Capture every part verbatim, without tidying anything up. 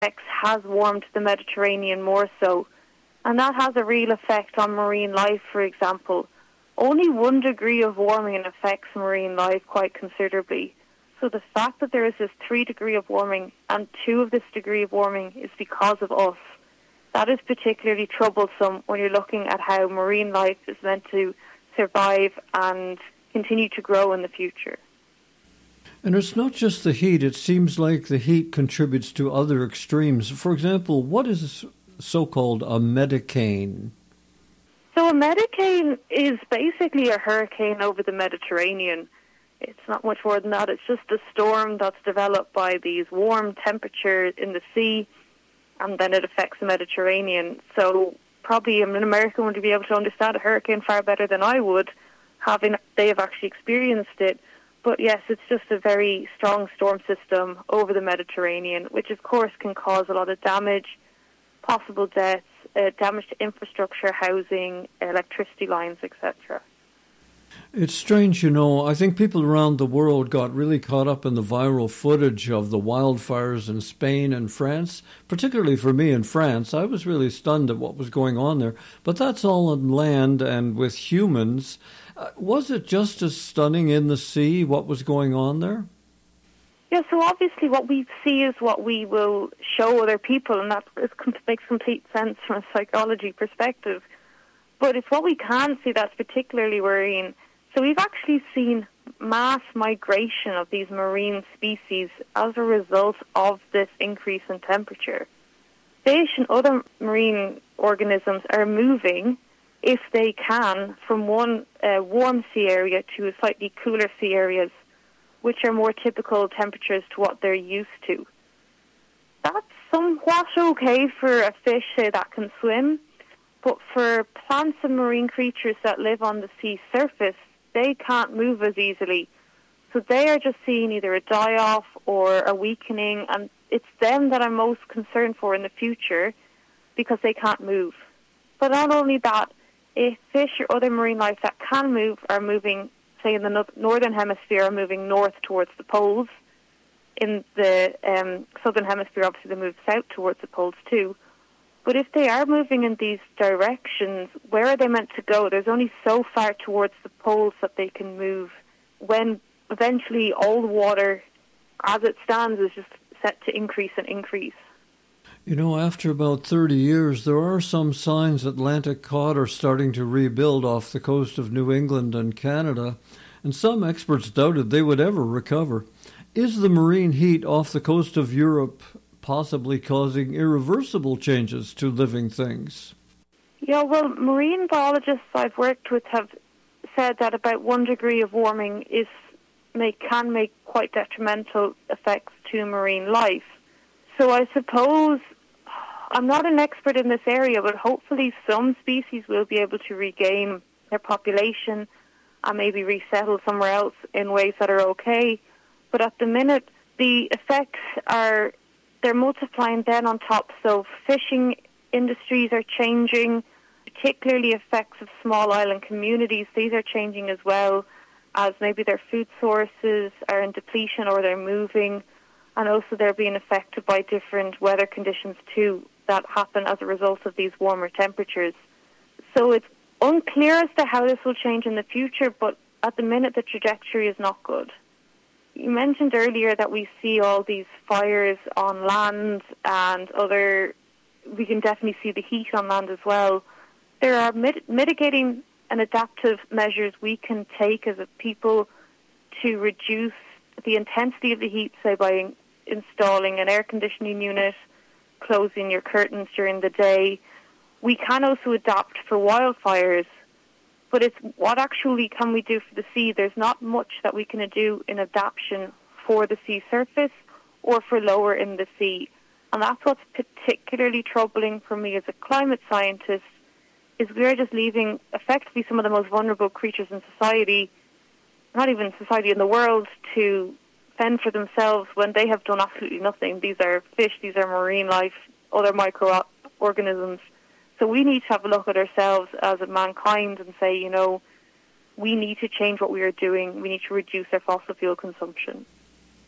effects has warmed the Mediterranean more so. And that has a real effect on marine life, for example. Only one degree of warming affects marine life quite considerably. So the fact that there is this three degree of warming and two of this degree of warming is because of us, that is particularly troublesome when you're looking at how marine life is meant to survive and continue to grow in the future. And it's not just the heat. It seems like the heat contributes to other extremes. For example, what is so-called a medicane? So a medicane is basically a hurricane over the Mediterranean. It's not much more than that. It's just a storm that's developed by these warm temperatures in the sea, and then it affects the Mediterranean. So probably an American would be able to understand a hurricane far better than I would, having they have actually experienced it. But yes, it's just a very strong storm system over the Mediterranean, which of course can cause a lot of damage, possible deaths, uh, damage to infrastructure, housing, electricity lines, et cetera. It's strange, you know. I think people around the world got really caught up in the viral footage of the wildfires in Spain and France, particularly for me in France. I was really stunned at what was going on there. But that's all on land and with humans. Uh, was it just as stunning in the sea, what was going on there? Yeah, so obviously what we see is what we will show other people, and that is, makes complete sense from a psychology perspective. But it's what we can see that's particularly worrying. So we've actually seen mass migration of these marine species as a result of this increase in temperature. Fish and other marine organisms are moving, if they can, from one uh, warm sea area to slightly cooler sea areas, which are more typical temperatures to what they're used to. That's somewhat okay for a fish, say, that can swim, but for plants and marine creatures that live on the sea surface, they can't move as easily. So they are just seeing either a die-off or a weakening, and it's them that I'm most concerned for in the future because they can't move. But not only that, if fish or other marine life that can move are moving, say in the no- northern hemisphere, are moving north towards the poles. In the um, southern hemisphere, obviously they move south towards the poles too. But if they are moving in these directions, where are they meant to go? There's only so far towards the poles that they can move when eventually all the water, as it stands, is just set to increase and increase. You know, after about thirty years, there are some signs Atlantic cod are starting to rebuild off the coast of New England and Canada, and some experts doubted they would ever recover. Is the marine heat off the coast of Europe possibly causing irreversible changes to living things? Yeah, well, marine biologists I've worked with have said that about one degree of warming is may, can make quite detrimental effects to marine life. So I suppose, I'm not an expert in this area, but hopefully some species will be able to regain their population and maybe resettle somewhere else in ways that are okay. But at the minute, the effects are, they're multiplying then on top. So fishing industries are changing, particularly effects of small island communities. These are changing as well, as maybe their food sources are in depletion or they're moving. And also they're being affected by different weather conditions too that happen as a result of these warmer temperatures. So it's unclear as to how this will change in the future, but at the minute the trajectory is not good. You mentioned earlier that we see all these fires on land and other, we can definitely see the heat on land as well. There are mit- mitigating and adaptive measures we can take as a people to reduce the intensity of the heat, say by installing an air conditioning unit, closing your curtains during the day. We can also adapt for wildfires, but it's what actually can we do for the sea? There's not much that we can do in adaptation for the sea surface or for lower in the sea. And that's what's particularly troubling for me as a climate scientist, is we're just leaving effectively some of the most vulnerable creatures in society, not even society in the world, to fend for themselves when they have done absolutely nothing. These are fish, these are marine life, other microorganisms. So we need to have a look at ourselves as a mankind and say, you know, we need to change what we are doing. We need to reduce our fossil fuel consumption.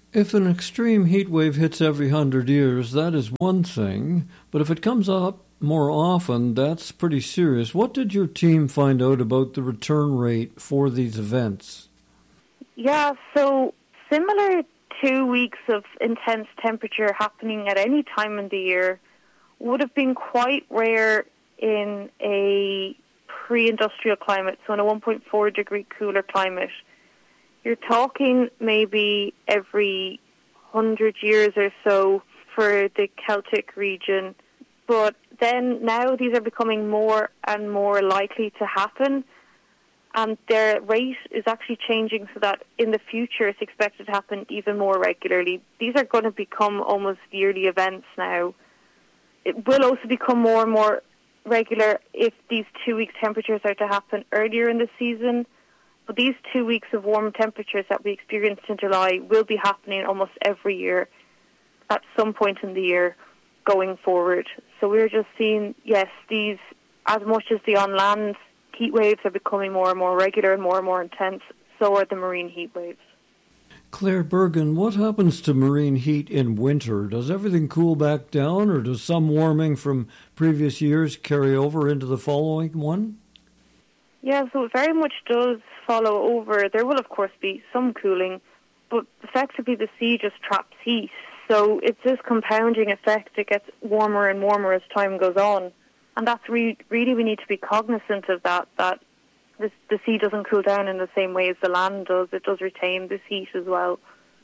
If an extreme heat wave hits every hundred years, that is one thing, but if it comes up more often, that's pretty serious. What did your team find out about the return rate for these events? Yeah, so similar two weeks of intense temperature happening at any time in the year would have been quite rare in a pre-industrial climate, so in a one point four degree cooler climate. You're talking maybe every hundred years or so for the Celtic region, but then now these are becoming more and more likely to happen, and their rate is actually changing so that in the future it's expected to happen even more regularly. These are going to become almost yearly events now. It will also become more and more regular if these two-week temperatures are to happen earlier in the season. But these two weeks of warm temperatures that we experienced in July will be happening almost every year at some point in the year going forward. So we're just seeing, yes, these, as much as the on-land heat waves are becoming more and more regular and more and more intense, so are the marine heat waves. Claire Bergen, what happens to marine heat in winter? Does everything cool back down, or does some warming from previous years carry over into the following one? Yeah, so it very much does follow over. There will, of course, be some cooling, but effectively the sea just traps heat. So it's this compounding effect. It gets warmer and warmer as time goes on. And that's re- really, we need to be cognizant of that, that this, the sea doesn't cool down in the same way as the land does. It does retain this heat as well.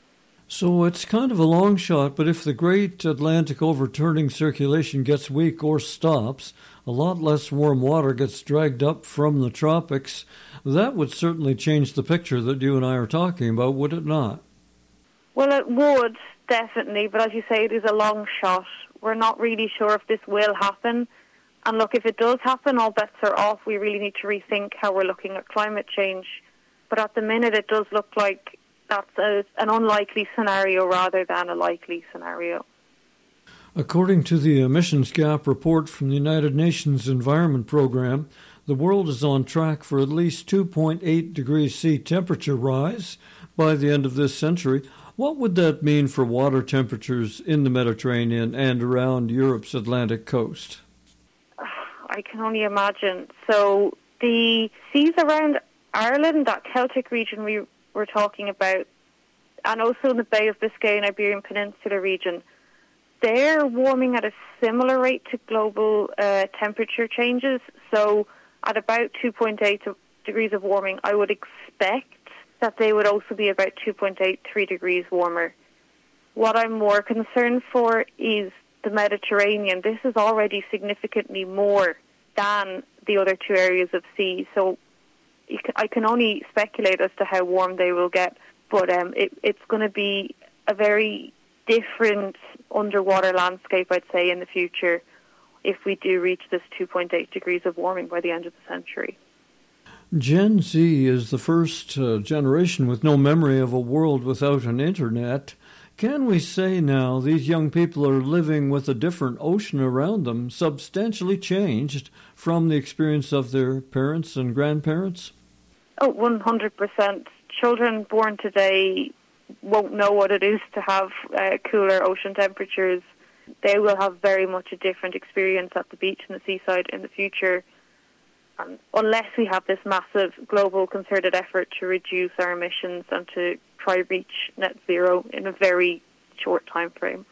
So it's kind of a long shot, but if the great Atlantic overturning circulation gets weak or stops, a lot less warm water gets dragged up from the tropics. That would certainly change the picture that you and I are talking about, would it not? Well, it would, definitely, but as you say, it is a long shot. We're not really sure if this will happen. And look, if it does happen, all bets are off. We really need to rethink how we're looking at climate change. But at the minute, it does look like that's a, an unlikely scenario rather than a likely scenario. According to the emissions gap report from the United Nations Environment Programme, the world is on track for at least two point eight degrees C temperature rise by the end of this century. What would that mean for water temperatures in the Mediterranean and around Europe's Atlantic coast? I can only imagine. So the seas around Ireland, that Celtic region we were talking about, and also in the Bay of Biscay and Iberian Peninsula region, they're warming at a similar rate to global uh, temperature changes. So at about two point eight degrees of warming, I would expect that they would also be about two point eight, three degrees warmer. What I'm more concerned for is the Mediterranean. This is already significantly more than the other two areas of sea. So you can, I can only speculate as to how warm they will get, but um, it, it's going to be a very different underwater landscape, I'd say, in the future if we do reach this two point eight degrees of warming by the end of the century. Gen Z is the first uh, generation with no memory of a world without an internet. Can we say now these young people are living with a different ocean around them, substantially changed from the experience of their parents and grandparents? Oh, one hundred percent. Children born today won't know what it is to have uh, cooler ocean temperatures. They will have very much a different experience at the beach and the seaside in the future. Um, unless we have this massive global concerted effort to reduce our emissions and to try reach net zero in a very short time frame.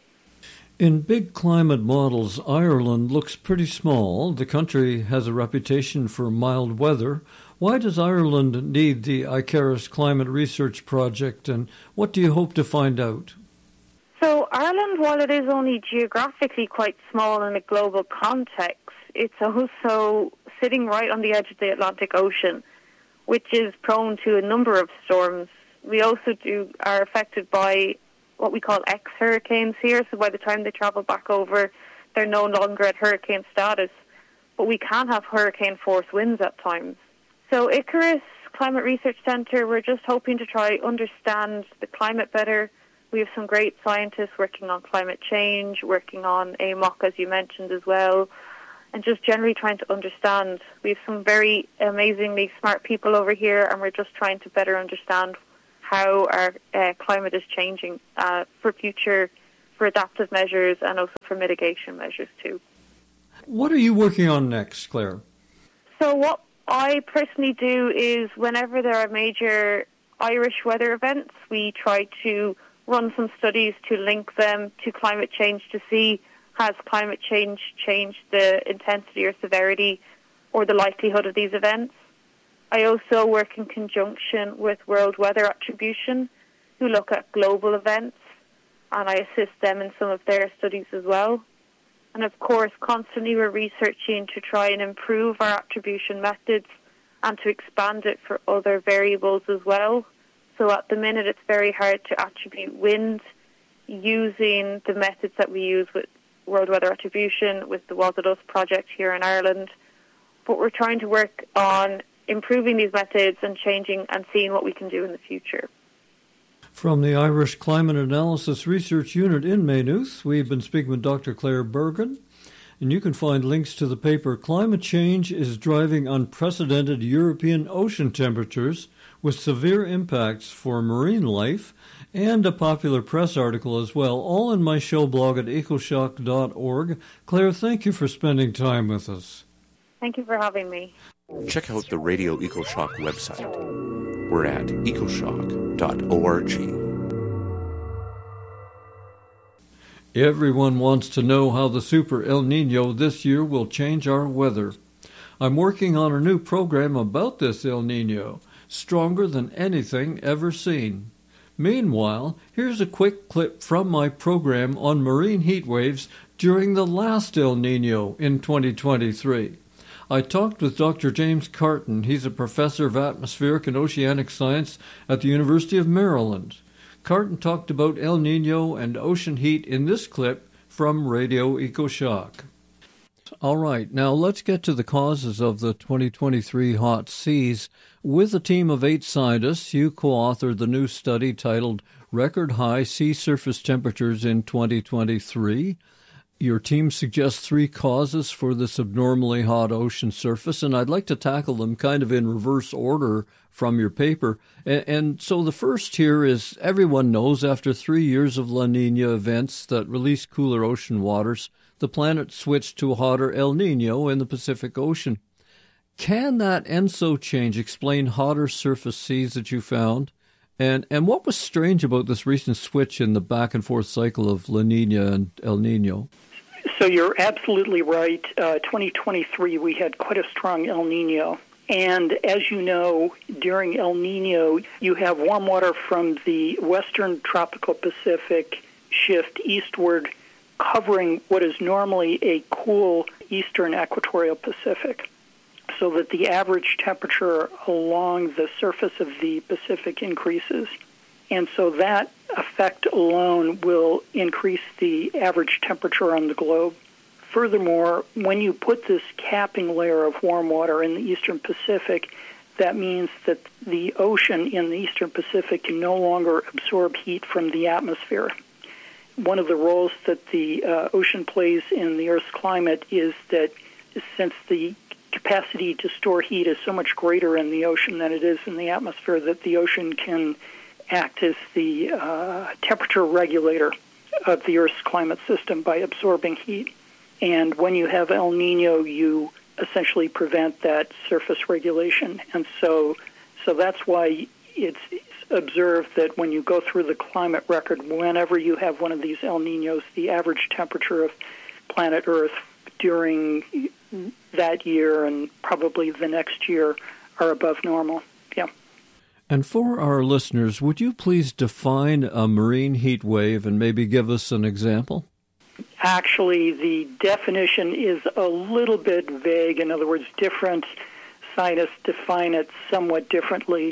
In big climate models, Ireland looks pretty small. The country has a reputation for mild weather. Why does Ireland need the Icarus Climate Research Project, and what do you hope to find out? So Ireland, while it is only geographically quite small in a global context, it's also sitting right on the edge of the Atlantic Ocean, which is prone to a number of storms. We also do are affected by what we call ex-hurricanes here, so by the time they travel back over, they're no longer at hurricane status. But we can have hurricane-force winds at times. So Icarus Climate Research Centre, we're just hoping to try understand the climate better. We have some great scientists working on climate change, working on A M O C, as you mentioned as well, and just generally trying to understand. We have some very amazingly smart people over here, and we're just trying to better understand how our uh, climate is changing uh, for future, for adaptive measures and also for mitigation measures too. What are you working on next, Claire? So what I personally do is whenever there are major Irish weather events, we try to run some studies to link them to climate change to see has climate change changed the intensity or severity or the likelihood of these events. I also work in conjunction with World Weather Attribution, who look at global events, and I assist them in some of their studies as well. And of course, constantly we're researching to try and improve our attribution methods and to expand it for other variables as well. So at the minute, it's very hard to attribute wind using the methods that we use with World Weather Attribution, with the Was It Us project here in Ireland. But we're trying to work on improving these methods and changing and seeing what we can do in the future. From the Irish Climate Analysis Research Unit in Maynooth, we've been speaking with Doctor Claire Bergin, and you can find links to the paper Climate Change is Driving Unprecedented European Ocean Temperatures with Severe Impacts for Marine Life, and a popular press article as well, all in my show blog at ecoshock dot org. Claire, thank you for spending time with us. Thank you for having me. Check out the Radio EcoShock website. We're at ecoshock dot org. Everyone wants to know how the Super El Nino this year will change our weather. I'm working on a new program about this El Nino, stronger than anything ever seen. Meanwhile, here's a quick clip from my program on marine heat waves during the last El Nino in twenty twenty-three. I talked with Doctor James Carton. He's a professor of atmospheric and oceanic science at the University of Maryland. Carton talked about El Nino and ocean heat in this clip from Radio EcoShock. All right, now let's get to the causes of the twenty twenty-three hot seas. With a team of eight scientists, you co-authored the new study titled Record High Sea Surface Temperatures in twenty twenty-three. Your team suggests three causes for this abnormally hot ocean surface, and I'd like to tackle them kind of in reverse order from your paper. And, and so the first here is, everyone knows after three years of La Nina events that release cooler ocean waters, the planet switched to a hotter El Nino in the Pacific Ocean. Can that ENSO change explain hotter surface seas that you found? And and what was strange about this recent switch in the back-and-forth cycle of La Nina and El Nino? So you're absolutely right. Uh, twenty twenty-three, we had quite a strong El Nino. And as you know, during El Nino, you have warm water from the western tropical Pacific shift eastward, covering what is normally a cool eastern equatorial Pacific, so that the average temperature along the surface of the Pacific increases. And so that effect alone will increase the average temperature on the globe. Furthermore, when you put this capping layer of warm water in the eastern Pacific, that means that the ocean in the eastern Pacific can no longer absorb heat from the atmosphere. One of the roles that the uh, ocean plays in the Earth's climate is that since the capacity to store heat is so much greater in the ocean than it is in the atmosphere, that the ocean can act as the uh, temperature regulator of the Earth's climate system by absorbing heat. And when you have El Nino, you essentially prevent that surface regulation. And so so that's why it's observed that when you go through the climate record, whenever you have one of these El Ninos, the average temperature of planet Earth during that year and probably the next year are above normal. Yeah. And for our listeners, would you please define a marine heat wave and maybe give us an example? Actually, the definition is a little bit vague. In other words, different scientists define it somewhat differently.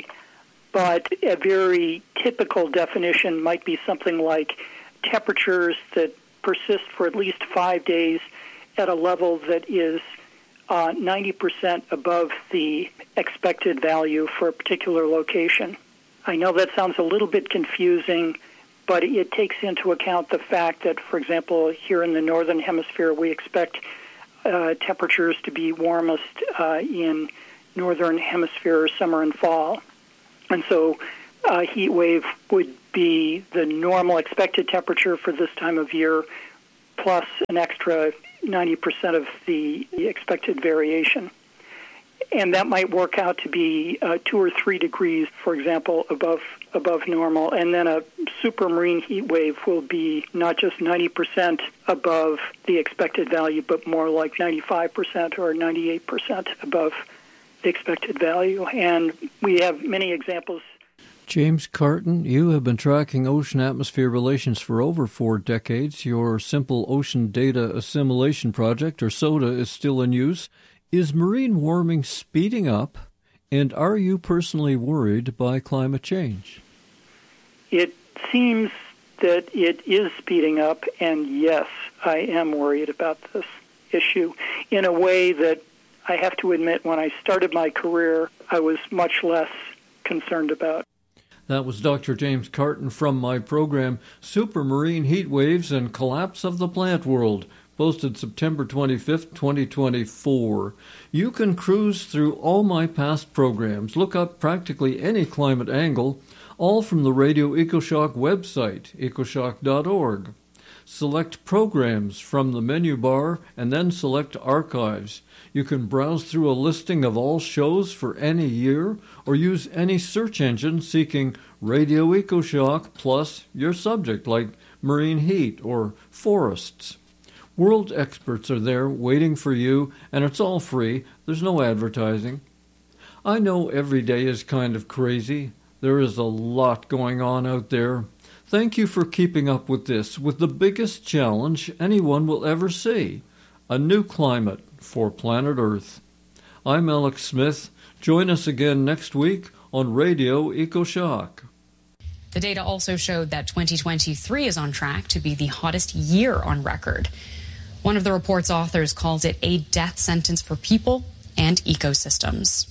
But a very typical definition might be something like temperatures that persist for at least five days at a level that is uh, ninety percent above the expected value for a particular location. I know that sounds a little bit confusing, but it takes into account the fact that, for example, here in the northern hemisphere, we expect uh, temperatures to be warmest uh, in northern hemisphere summer and fall. And so uh, heat wave would be the normal expected temperature for this time of year, plus an extra ninety percent of the expected variation. And that might work out to be uh, two or three degrees, for example, above above normal. And then a supermarine heat wave will be not just ninety percent above the expected value, but more like ninety-five percent or ninety-eight percent above the expected value. And we have many examples. James Carton, you have been tracking ocean-atmosphere relations for over four decades. Your Simple Ocean Data Assimilation Project, or SODA, is still in use. Is marine warming speeding up, and are you personally worried by climate change? It seems that it is speeding up, and yes, I am worried about this issue in a way that I have to admit when I started my career, I was much less concerned about. That was Doctor James Carton from my program, Supermarine Heat Waves and Collapse of the Plant World, posted September twenty-fifth, twenty twenty-four. You can cruise through all my past programs, look up practically any climate angle, all from the Radio EcoShock website, ecoshock dot org. Select Programs from the menu bar and then select Archives. You can browse through a listing of all shows for any year or use any search engine seeking Radio EcoShock plus your subject like marine heat or forests. World experts are there waiting for you, and it's all free. There's no advertising. I know every day is kind of crazy. There is a lot going on out there. Thank you for keeping up with this, with the biggest challenge anyone will ever see, a new climate for planet Earth. I'm Alex Smith. Join us again next week on Radio EcoShock. The data also showed that twenty twenty-three is on track to be the hottest year on record. One of the report's authors calls it a death sentence for people and ecosystems.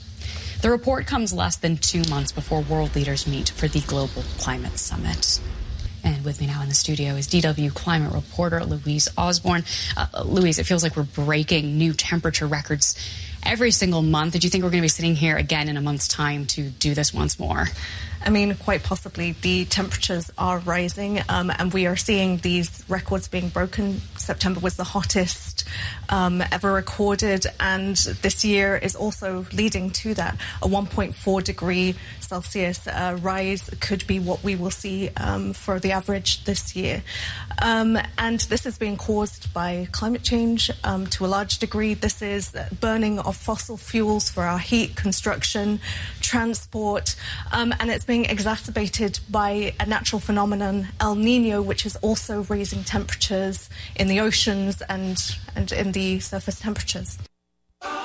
The report comes less than two months before world leaders meet for the Global Climate Summit. And with me now in the studio is D W climate reporter Louise Osborne. Uh, Louise, it feels like we're breaking new temperature records every single month. Did you think we're going to be sitting here again in a month's time to do this once more? I mean, quite possibly. The temperatures are rising, um, and we are seeing these records being broken. September was the hottest um, ever recorded, and this year is also leading to that. A one point four degree Celsius uh, rise could be what we will see um, for the average this year. Um, and this is being caused by climate change um, to a large degree. This is burning of fossil fuels for our heat, construction, transport, um, and it's being exacerbated by a natural phenomenon, El Nino, which is also raising temperatures in the oceans and, and in the surface temperatures.